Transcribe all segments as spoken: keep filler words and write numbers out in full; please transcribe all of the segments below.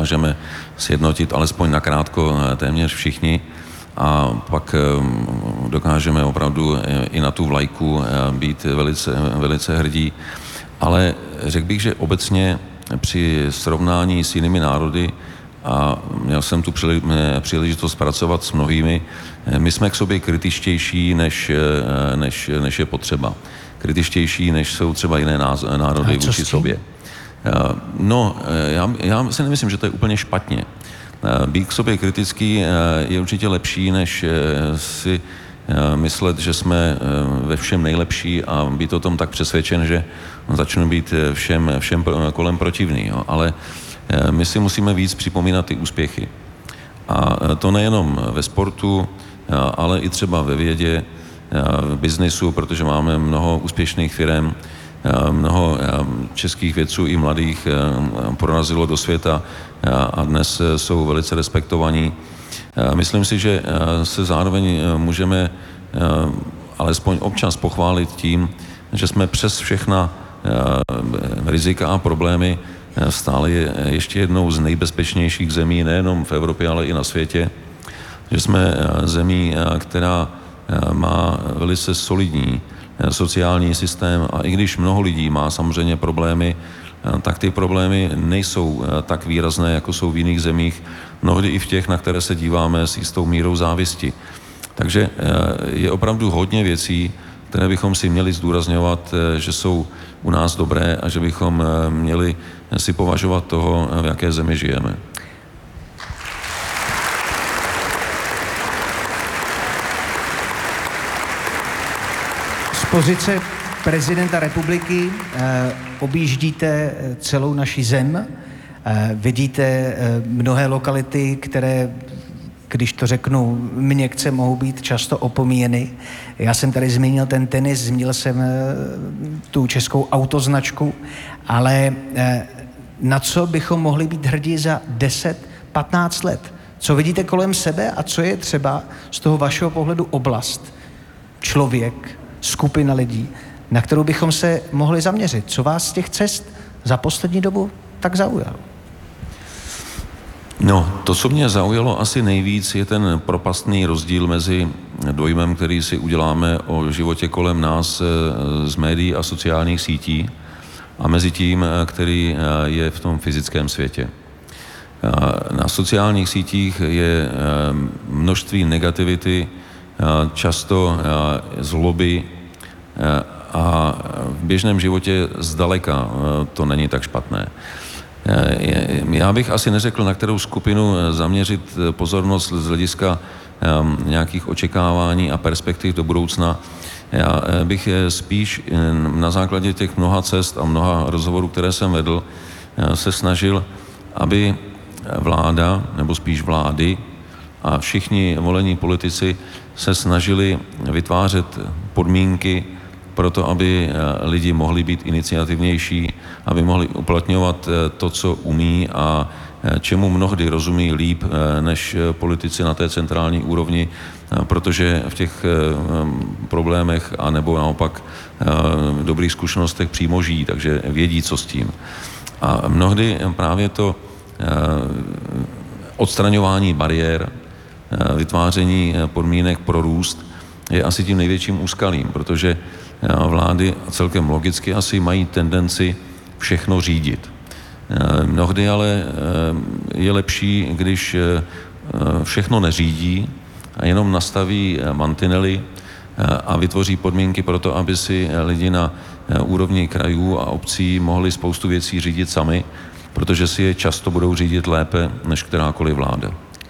dokážeme sjednotit alespoň nakrátko téměř všichni a pak dokážeme opravdu i na tu vlajku být velice, velice hrdí. Ale řekl bych, že obecně při srovnání s jinými národy, a měl jsem tu příležitost pracovat s mnohými, my jsme k sobě kritičtější, než, než, než je potřeba. Kritičtější, než jsou třeba jiné národy vůči sobě. No, já, já si nemyslím, že to je úplně špatně. Být k sobě kritický je určitě lepší, než si myslet, že jsme ve všem nejlepší a být o tom tak přesvědčen, že začnu být všem, všem kolem protivný. Jo. Ale my si musíme víc připomínat ty úspěchy. A to nejenom ve sportu, ale i třeba ve vědě, v biznisu, protože máme mnoho úspěšných firem, mnoho českých vědců i mladých prorazilo do světa a dnes jsou velice respektovaní. Myslím si, že se zároveň můžeme alespoň občas pochválit tím, že jsme přes všechna rizika a problémy stále ještě jednou z nejbezpečnějších zemí, nejenom v Evropě, ale i na světě. Že jsme zemí, která má velice solidní sociální systém a i když mnoho lidí má samozřejmě problémy, tak ty problémy nejsou tak výrazné, jako jsou v jiných zemích, mnohdy i v těch, na které se díváme s jistou mírou závisti. Takže je opravdu hodně věcí, které bychom si měli zdůrazňovat, že jsou u nás dobré a že bychom měli si považovat toho, v jaké zemi žijeme. Z pozice prezidenta republiky eh, objíždíte celou naši zem, eh, vidíte eh, mnohé lokality, které, když to řeknu měkce, mohou být často opomíjeny. Já jsem tady zmínil ten tenis, zmínil jsem eh, tu českou autoznačku, ale eh, na co bychom mohli být hrdí za deset patnáct let? Co vidíte kolem sebe a co je třeba z toho vašeho pohledu oblast, člověk, skupina lidí, na kterou bychom se mohli zaměřit? Co vás z těch cest za poslední dobu tak zaujalo? No, to, co mě zaujalo asi nejvíc, je ten propastný rozdíl mezi dojmem, který si uděláme o životě kolem nás z médií a sociálních sítí a mezi tím, který je v tom fyzickém světě. Na sociálních sítích je množství negativity, často zloby a v běžném životě zdaleka to není tak špatné. Já bych asi neřekl, na kterou skupinu zaměřit pozornost z hlediska nějakých očekávání a perspektiv do budoucna. Já bych spíš na základě těch mnoha cest a mnoha rozhovorů, které jsem vedl, se snažil, aby vláda, nebo spíš vlády a všichni volení politici se snažili vytvářet podmínky pro to, aby lidi mohli být iniciativnější, aby mohli uplatňovat to, co umí a čemu mnohdy rozumí líp než politici na té centrální úrovni, protože v těch problémech a nebo naopak v dobrých zkušenostech přímo žijí, takže vědí, co s tím. A mnohdy právě to odstraňování bariér, vytváření podmínek pro růst je asi tím největším úskalím, protože vlády celkem logicky asi mají tendenci všechno řídit. Mnohdy ale je lepší, když všechno neřídí a jenom nastaví mantinely a vytvoří podmínky pro to, aby si lidi na úrovni krajů a obcí mohli spoustu věcí řídit sami, protože si je často budou řídit lépe než kterákoliv vláda.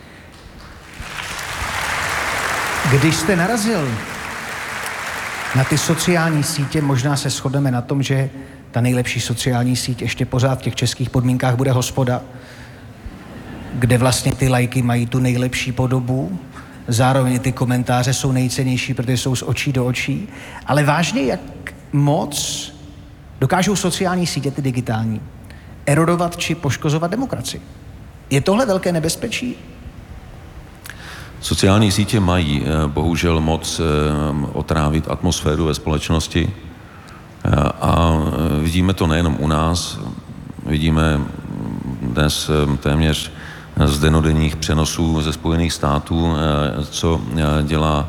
Když jste narazil na ty sociální sítě, možná se shodneme na tom, že ta nejlepší sociální síť ještě pořád v těch českých podmínkách bude Hospoda, kde vlastně ty lajky mají tu nejlepší podobu, zároveň ty komentáře jsou nejcennější, protože jsou z očí do očí, ale vážně, jak moc dokážou sociální sítě, ty digitální, erodovat či poškozovat demokracii? Je tohle velké nebezpečí? Sociální sítě mají bohužel moc otrávit atmosféru ve společnosti a vidíme to nejenom u nás, vidíme dnes téměř z denodenních přenosů ze Spojených států, co dělá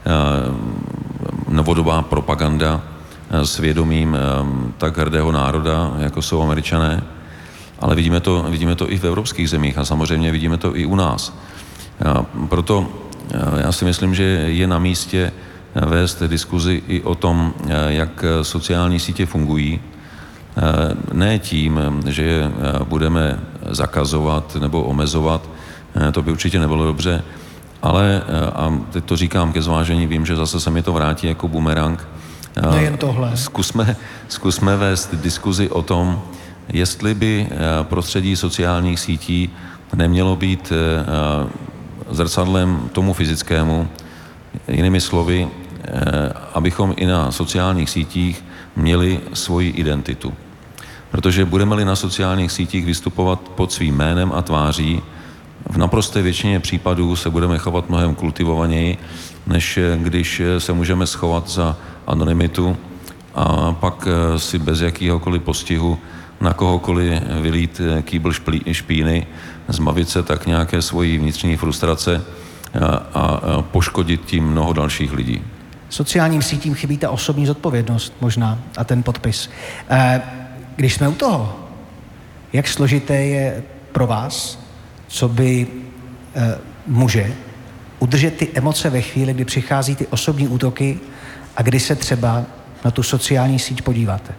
novodobá propaganda s vědomím tak hrdého národa, jako jsou Američané, ale vidíme to, vidíme to i v evropských zemích a samozřejmě vidíme to i u nás. A proto já si myslím, že je na místě vést diskuzi i o tom, jak sociální sítě fungují. Ne tím, že je budeme zakazovat nebo omezovat, to by určitě nebylo dobře, ale, a teď to říkám ke zvážení, vím, že zase se mi to vrátí jako bumerang. Nejen tohle. Zkusme, zkusme vést diskuzi o tom, jestli by prostředí sociálních sítí nemělo být zrcadlem tomu fyzickému, jinými slovy, abychom i na sociálních sítích měli svoji identitu. Protože budeme-li na sociálních sítích vystupovat pod svým jménem a tváří, v naprosté většině případů se budeme chovat mnohem kultivovaněji, než když se můžeme schovat za anonymitu a pak si bez jakýhokoliv postihu na kohokoliv vylít kýbl špíny, zbavit se tak nějaké svojí vnitřní frustrace a poškodit tím mnoho dalších lidí. Sociálním sítím chybí ta osobní zodpovědnost možná a ten podpis. Když jsme u toho, jak složité je pro vás, co by muže, udržet ty emoce ve chvíli, kdy přichází ty osobní útoky a kdy se třeba na tu sociální síť podíváte?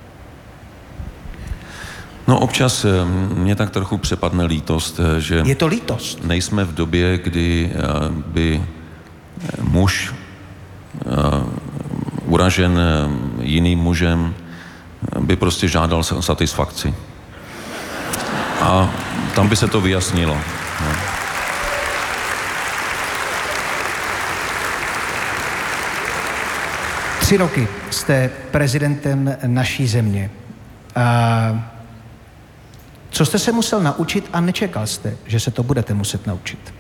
No občas mě tak trochu přepadne lítost, že... Je to lítost? Nejsme v době, kdy by muž uražen jiným mužem by prostě žádal satisfakci. A tam by se to vyjasnilo. Tři roky jste prezidentem naší země. A co jste se musel naučit a nečekal jste, že se to budete muset naučit?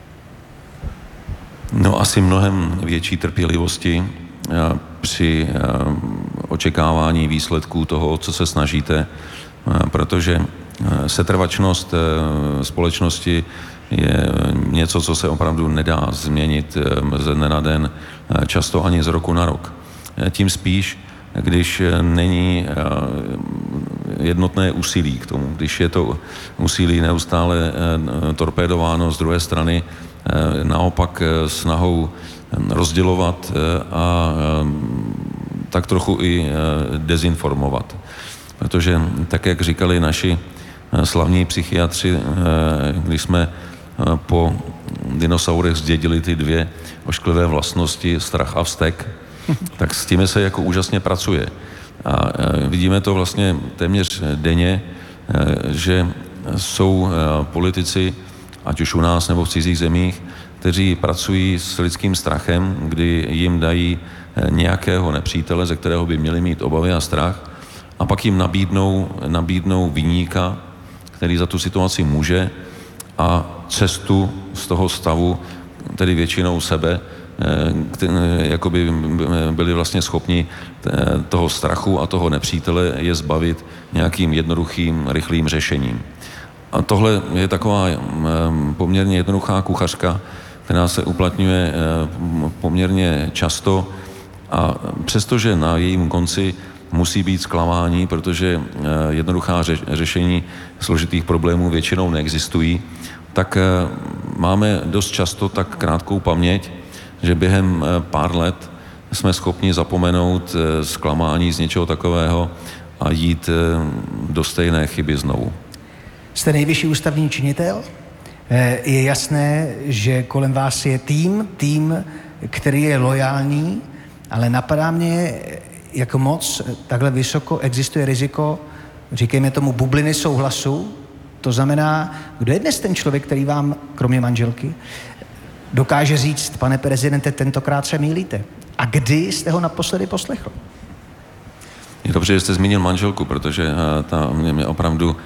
No asi mnohem větší trpělivosti při očekávání výsledků toho, co se snažíte, protože setrvačnost společnosti je něco, co se opravdu nedá změnit ze dne na den, často ani z roku na rok. Tím spíš, když není jednotné úsilí k tomu, když je to úsilí neustále torpédováno z druhé strany, naopak snahou rozdělovat a tak trochu i dezinformovat. Protože tak, jak říkali naši slavní psychiatři, když jsme po dinosaurech zdědili ty dvě ošklivé vlastnosti, strach a vztek, tak s tím se jako úžasně pracuje. A vidíme to vlastně téměř denně, že jsou politici, ať už u nás nebo v cizích zemích, kteří pracují s lidským strachem, kdy jim dají nějakého nepřítele, ze kterého by měli mít obavy a strach, a pak jim nabídnou, nabídnou viníka, který za tu situaci může, a cestu z toho stavu, tedy většinou sebe, jako by byli vlastně schopni toho strachu a toho nepřítele je zbavit nějakým jednoduchým, rychlým řešením. A tohle je taková poměrně jednoduchá kuchařka, která se uplatňuje poměrně často, a přestože na jejím konci musí být zklamání, protože jednoduchá řešení složitých problémů většinou neexistují, tak máme dost často tak krátkou paměť, že během pár let jsme schopni zapomenout zklamání z něčeho takového a jít do stejné chyby znovu. Jste nejvyšší ústavní činitel? Je jasné, že kolem vás je tým, tým, který je lojální, ale napadá mě, jak moc takhle vysoko existuje riziko, říkejme tomu, bubliny souhlasu. To znamená, kdo je dnes ten člověk, který vám, kromě manželky, dokáže říct, pane prezidente, tentokrát se mýlíte. A kdy jste ho naposledy poslechl? Je dobře, že jste zmínil manželku, protože ta mě opravdu,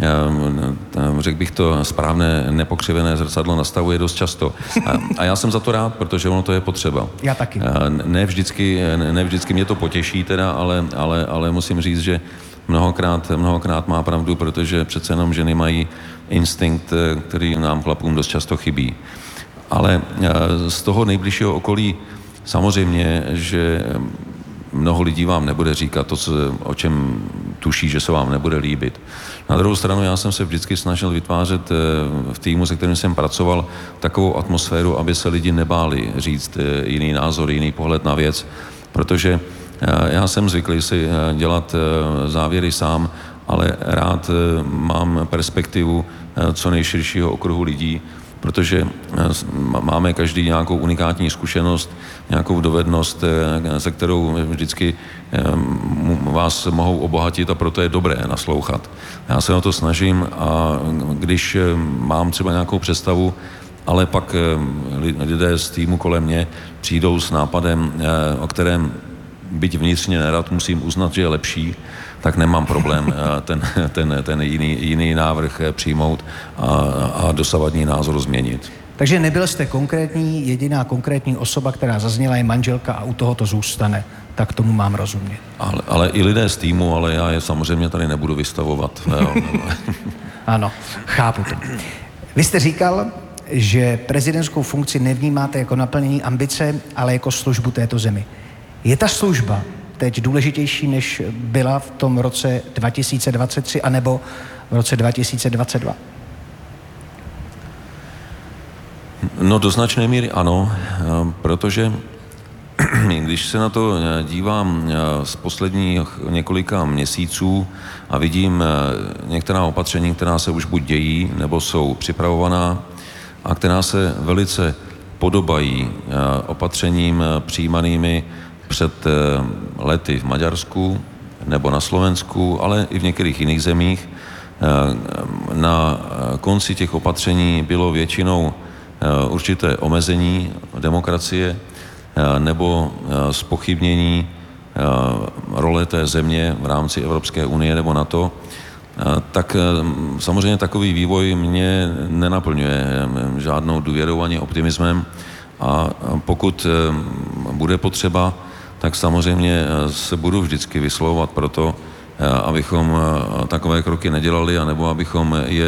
řekl bych to, správné nepokřivené zrcadlo nastavuje dost často. A, a já jsem za to rád, protože ono to je potřeba. Já taky. Ne vždycky, ne vždycky mě to potěší teda, ale, ale, ale musím říct, že mnohokrát, mnohokrát má pravdu, protože přece jenom ženy mají instinkt, který nám chlapům dost často chybí. Ale z toho nejbližšího okolí samozřejmě, že mnoho lidí vám nebude říkat to, o čem tuší, že se vám nebude líbit. Na druhou stranu já jsem se vždycky snažil vytvářet v týmu, se kterým jsem pracoval, takovou atmosféru, aby se lidi nebáli říct jiný názor, jiný pohled na věc, protože já jsem zvyklý si dělat závěry sám, ale rád mám perspektivu co nejširšího okruhu lidí, protože máme každý nějakou unikátní zkušenost, nějakou dovednost, se kterou vždycky vás mohou obohatit a proto je dobré naslouchat. Já se o to snažím a když mám třeba nějakou představu, ale pak lidé z týmu kolem mě přijdou s nápadem, o kterém byť vnitřně nerad musím uznat, že je lepší, tak nemám problém ten, ten, ten jiný, jiný návrh přijmout a, a dosavadní názor změnit. Takže nebyl jste konkrétní, jediná konkrétní osoba, která zazněla, je manželka a u toho to zůstane. Tak tomu mám rozumět. Ale, ale i lidé z týmu, ale já je samozřejmě tady nebudu vystavovat. Ano, chápu to. Vy jste říkal, že prezidentskou funkci nevnímáte jako naplnění ambice, ale jako službu této zemi. Je ta služba teď důležitější, než byla v tom roce dva tisíce dvacet tři anebo v roce dva tisíce dvacet dva? No do značné míry ano, protože když se na to dívám z posledních několika měsíců a vidím některá opatření, která se už buď dějí, nebo jsou připravovaná a která se velice podobají opatřením přijímanými před lety v Maďarsku nebo na Slovensku, ale i v některých jiných zemích. Na konci těch opatření bylo většinou určité omezení demokracie nebo zpochybnění role té země v rámci Evropské unie nebo NATO, tak samozřejmě takový vývoj mě nenaplňuje žádnou důvěrou ani optimismem a pokud bude potřeba, tak samozřejmě se budu vždycky vyslovovat pro to, abychom takové kroky nedělali, anebo abychom je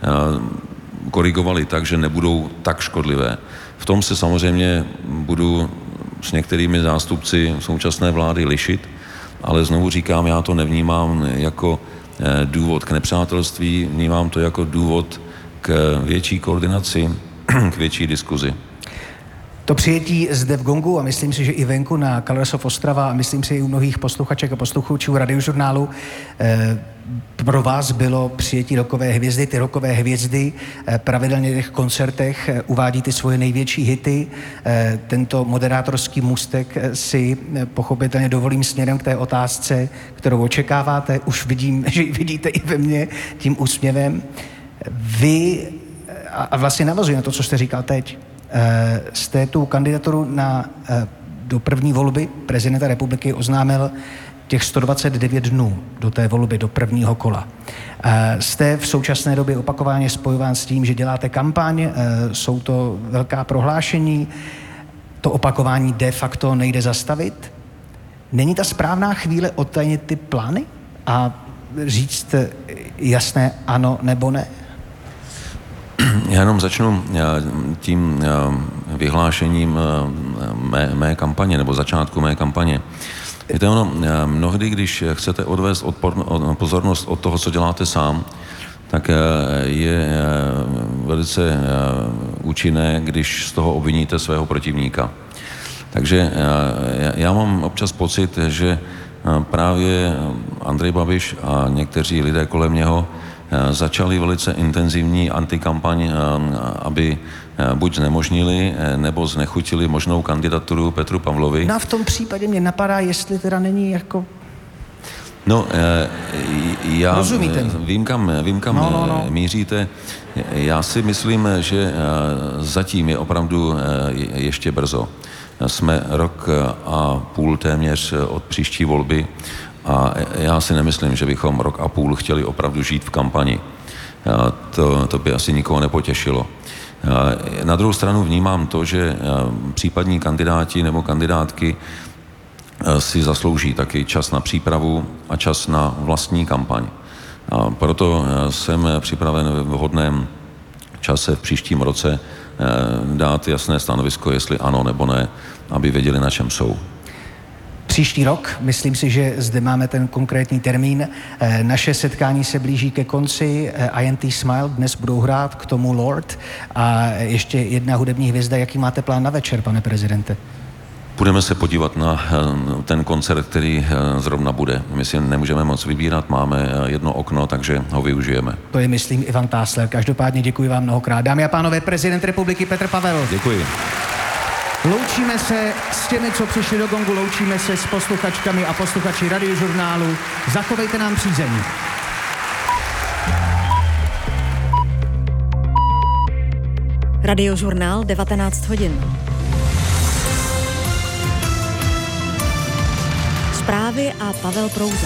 korigovali tak, že nebudou tak škodlivé. V tom se samozřejmě budu s některými zástupci současné vlády lišit, ale znovu říkám, já to nevnímám jako důvod k nepřátelství, vnímám to jako důvod k větší koordinaci, k větší diskuzi. To přijetí zde v Gongu a myslím si, že i venku na Colors of Ostrava a myslím si i u mnohých posluchaček a posluchačů radiožurnálu eh, pro vás bylo přijetí rokové hvězdy. Ty rokové hvězdy eh, pravidelně v těch koncertech eh, uvádí ty svoje největší hity. Eh, tento moderátorský můstek eh, si eh, pochopitelně dovolím směrem k té otázce, kterou očekáváte. Už vidím, že ji vidíte i ve mně tím úsměvem. Vy, a vlastně navazuji na to, co jste říkal teď, jste tu kandidaturu na, do první volby prezidenta republiky oznámil těch sto dvacet devět dnů do té volby, do prvního kola. Jste v současné době opakovaně spojován s tím, že děláte kampaň, jsou to velká prohlášení, to opakování de facto nejde zastavit. Není ta správná chvíle odtajnit ty plány a říct jasné ano nebo ne? Já jenom začnu tím vyhlášením mé, mé kampaně, nebo začátku mé kampaně. Víte, ono, mnohdy, když chcete odvést odpor, pozornost od toho, co děláte sám, tak je velice účinné, když z toho obviníte svého protivníka. Takže já mám občas pocit, že právě Andrej Babiš a někteří lidé kolem něho začali velice intenzivní antikampaň, aby buď znemožnili, nebo znechutili možnou kandidaturu Petru Pavlovi. No a v tom případě mě napadá, jestli teda není jako... No, já Rozumíte? vím, kam, vím, kam no, no, no. míříte. Já si myslím, že zatím je opravdu ještě brzo. Jsme rok a půl téměř od příští volby a já si nemyslím, že bychom rok a půl chtěli opravdu žít v kampani. To, to by asi nikoho nepotěšilo. Na druhou stranu vnímám to, že případní kandidáti nebo kandidátky si zaslouží taky čas na přípravu a čas na vlastní kampaň. A proto jsem připraven v vhodném čase v příštím roce dát jasné stanovisko, jestli ano nebo ne, aby věděli, na čem jsou. Příští rok, myslím si, že zde máme ten konkrétní termín. Naše setkání se blíží ke konci. I N T Smile dnes budou hrát, k tomu Lord a ještě jedna hudební hvězda. Jaký máte plán na večer, pane prezidente? Budeme se podívat na ten koncert, který zrovna bude. My si nemůžeme moc vybírat, máme jedno okno, takže ho využijeme. To je, myslím, Ivan Tásler. Každopádně děkuji vám mnohokrát. Dámy a pánové, prezident republiky Petr Pavel. Děkuji. Loučíme se s těmi, co přišli do gongu, loučíme se s posluchačkami a posluchači Radiožurnálu. Zachovejte nám přízeň. Radiožurnál devatenáct hodin. Zprávy a Pavel Prouza.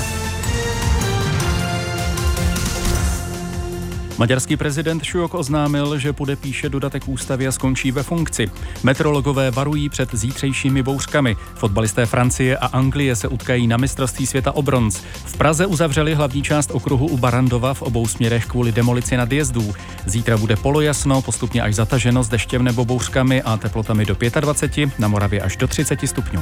Maďarský prezident Šujok oznámil, že podepíše dodatek ústavy a skončí ve funkci. Meteorologové varují před zítřejšími bouřkami. Fotbalisté Francie a Anglie se utkají na mistrovství světa o bronz. V Praze uzavřeli hlavní část okruhu u Barandova v obou směrech kvůli demolici nadjezdů. Zítra bude polojasno, postupně až zataženo s deštěm nebo bouřkami a teplotami do dvacet pět, na Moravě až do třicet stupňů.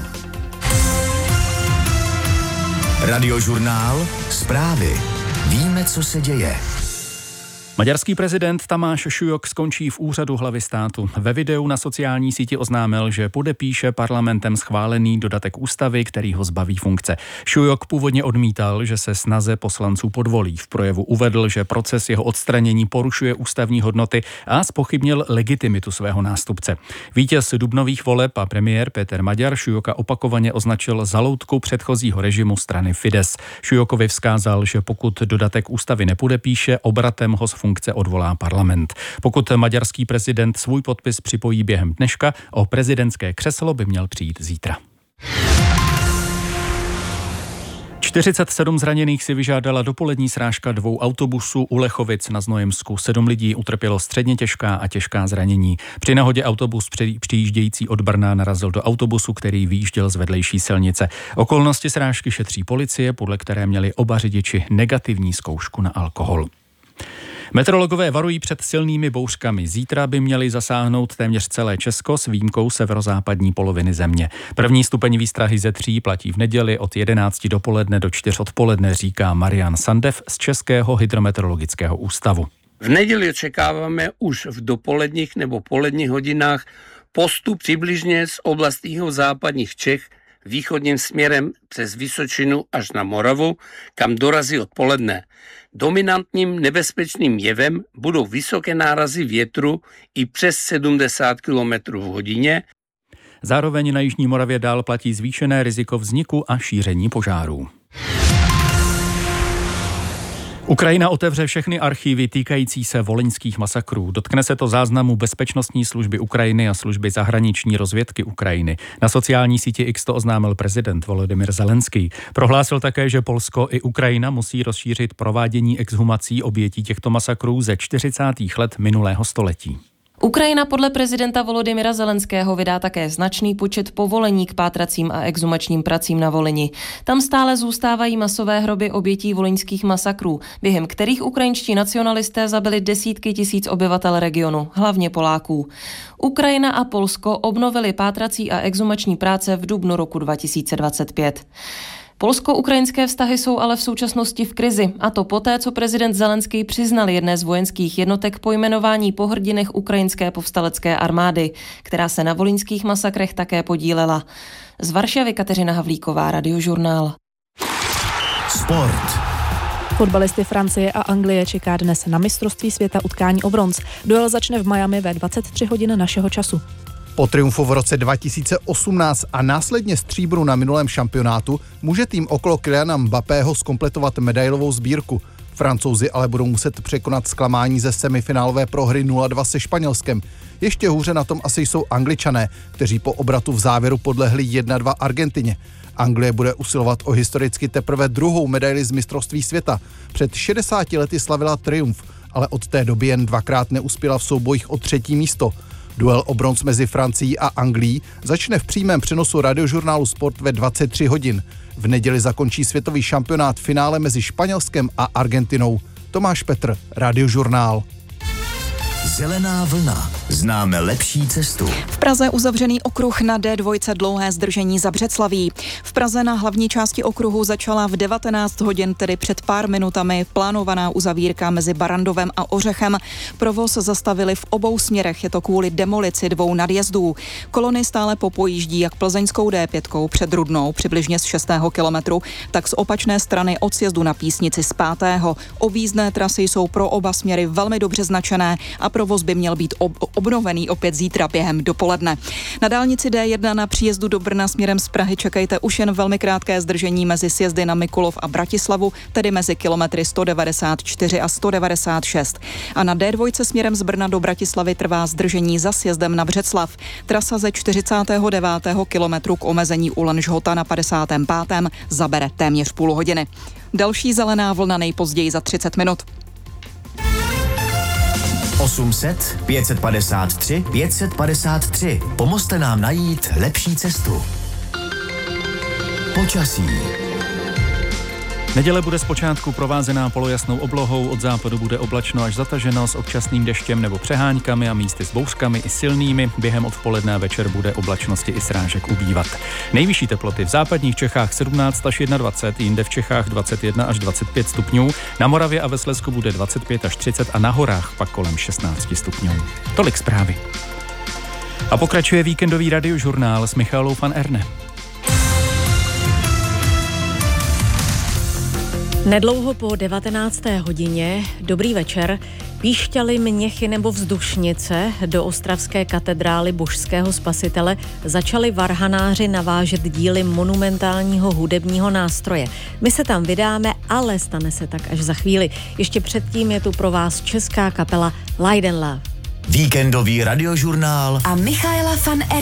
Radiožurnál, zprávy. Víme, co se děje. Maďarský prezident Tamáš Šujok skončí v úřadu hlavy státu. Ve videu na sociální síti oznámil, že podepíše parlamentem schválený dodatek ústavy, který ho zbaví funkce. Šujok původně odmítal, že se snaze poslanců podvolí. V projevu uvedl, že proces jeho odstranění porušuje ústavní hodnoty a zpochybnil legitimitu svého nástupce. Vítěz dubnových voleb a premiér Péter Maďar Šujoka opakovaně označil za loutku předchozího režimu strany Fidesz. Šujokovi vzkázal, že pokud dodatek ústavy nepodepíše, obratem ho z funkce odvolá parlament. Pokud maďarský prezident svůj podpis připojí během dneška, o prezidentské křeslo by měl přijít zítra. čtyřicet sedm zraněných si vyžádala dopolední srážka dvou autobusů u Lechovic na Znojemsku. Sedm lidí utrpělo středně těžká a těžká zranění. Při nehodě autobus přijíždějící od Brna narazil do autobusu, který vyjížděl z vedlejší silnice. Okolnosti srážky šetří policie, podle které měli oba řidiči negativní zkoušku na alkohol. Meteorologové varují před silnými bouřkami. Zítra by měly zasáhnout téměř celé Česko s výjimkou severozápadní poloviny země. První stupeň výstrahy ze tří platí v neděli od jedenácti dopoledne do čtyř odpoledne, říká Marian Sandev z Českého hydrometeorologického ústavu. V neděli očekáváme už v dopoledních nebo poledních hodinách postup přibližně z oblastí západních Čech východním směrem přes Vysočinu až na Moravu, kam dorazí odpoledne. Dominantním nebezpečným jevem budou vysoké nárazy větru i přes sedmdesát kilometrů v hodině. Zároveň na jižní Moravě dál platí zvýšené riziko vzniku a šíření požárů. Ukrajina otevře všechny archívy týkající se volyňských masakrů. Dotkne se to záznamu Bezpečnostní služby Ukrajiny a služby zahraniční rozvědky Ukrajiny. Na sociální síti X to oznámil prezident Volodymyr Zelenský. Prohlásil také, že Polsko i Ukrajina musí rozšířit provádění exhumací obětí těchto masakrů ze čtyřicátých let minulého století. Ukrajina podle prezidenta Volodymyra Zelenského vydá také značný počet povolení k pátracím a exhumačním pracím na Volyni. Tam stále zůstávají masové hroby obětí volyňských masakrů, během kterých ukrajinští nacionalisté zabili desítky tisíc obyvatel regionu, hlavně Poláků. Ukrajina a Polsko obnovili pátrací a exhumační práce v dubnu roku dva tisíce dvacet pět. Polsko-ukrajinské vztahy jsou ale v současnosti v krizi, a to poté, co prezident Zelenský přiznal jedné z vojenských jednotek pojmenování po hrdinech ukrajinské povstalecké armády, která se na volyňských masakrech také podílela. Z Varšavy Kateřina Havlíková, Radiožurnál. Sport. Fotbalisty Francie a Anglie čeká dnes na mistrovství světa utkání o bronz. Duel začne v Miami ve dvacet tři hodin našeho času. Po triumfu v roce dva tisíce osmnáct a následně stříbru na minulém šampionátu může tým okolo Kyliana Mbappého zkompletovat medailovou sbírku. Francouzi ale budou muset překonat zklamání ze semifinálové prohry nula dva se Španělskem. Ještě hůře na tom asi jsou Angličané, kteří po obratu v závěru podlehli jedna dva Argentině. Anglie bude usilovat o historicky teprve druhou medaili z mistrovství světa. Před šedesáti lety slavila triumf, ale od té doby jen dvakrát neuspěla v soubojích o třetí místo. Duel o bronz mezi Francií a Anglií začne v přímém přenosu radiožurnálu Sport ve dvacet tři hodin. V neděli zakončí světový šampionát finále mezi Španělskem a Argentinou. Tomáš Petr, Radiožurnál. Zelená vlna. Známe lepší cestu. V Praze uzavřený okruh na D dva dlouhé zdržení za Břeclaví. V Praze na hlavní části okruhu začala v devatenáct hodin, tedy před pár minutami, plánovaná uzavírka mezi Barandovem a Ořechem. Provoz zastavili v obou směrech, je to kvůli demolici dvou nadjezdů. Kolony stále popojíždí jak plzeňskou D pět před Rudnou, přibližně z šestého kilometru, tak z opačné strany od sjezdu na Písnici z pátého. Objízdné trasy jsou pro oba směry velmi dobře značené a provoz by měl být ob- obnovený opět zítra během dopoledne. Na dálnici D jedna na příjezdu do Brna směrem z Prahy čekejte už jen velmi krátké zdržení mezi sjezdy na Mikulov a Bratislavu, tedy mezi kilometry sto devadesát čtyři a sto devadesát šest. A na D dva směrem z Brna do Bratislavy trvá zdržení za sjezdem na Břeclav. Trasa ze čtyřicátého devátého kilometru k omezení u Lanžhota na padesátém pátém zabere téměř půl hodiny. Další zelená vlna nejpozději za třicet minut. osm set, pět set padesát tři, pět set padesát tři. Pomozte nám najít lepší cestu. Počasí. Neděle bude zpočátku provázená polojasnou oblohou, od západu bude oblačno až zataženo s občasným deštěm nebo přeháňkami a místy s bouřkami i silnými. Během odpoledne a večer bude oblačnosti i srážek ubývat. Nejvyšší teploty v západních Čechách sedmnáct až dvacet jedna, jinde v Čechách dvacet jedna až dvacet pět stupňů. Na Moravě a ve Slezsku bude dvacet pět až třicet a na horách pak kolem šestnáct stupňů. Tolik zprávy. A pokračuje víkendový radiožurnál s Michalou van Erne. Nedlouho po devatenácté hodině, dobrý večer, píšťaly, měchy nebo vzdušnice do ostravské katedrály Božského spasitele začali varhanáři navážet díly monumentálního hudebního nástroje. My se tam vydáme, ale stane se tak až za chvíli. Ještě předtím je tu pro vás česká kapela Light and Love. Víkendový radiožurnál a Michaela van Erne.